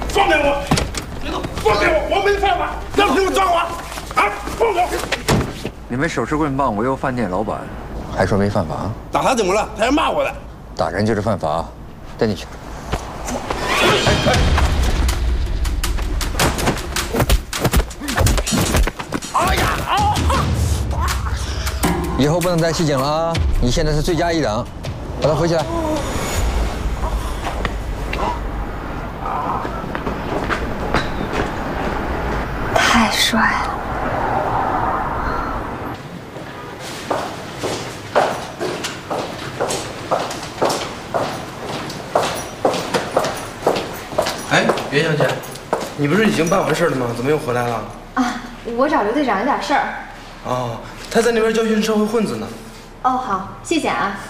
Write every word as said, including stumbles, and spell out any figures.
放开我！你都放开我！我没犯法，不要给我抓我！啊，放开我！ 你们手持棍棒围殴饭店老板，还说没犯法？ 打他怎么了？他还骂我的。 打人就是犯法，带进去。哎呀！啊！以后不能再袭警了啊！你现在是罪加一等，把他扶起来。 太帅了！ 哎，袁小姐，你不是已经办完事了吗？怎么又回来了？ 啊，我找刘队长有点事儿。 哦，他在那边教训社会混子呢。 哦，好，谢谢啊。